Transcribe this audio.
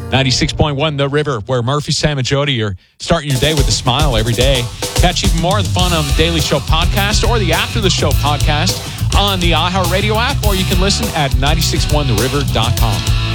96.1 The River, where Murphy, Sam, and Jody are starting your day with a smile every day. Catch even more of the fun on the Daily Show podcast or the After the Show podcast on the iHeartRadio app, or you can listen at 961theriver.com.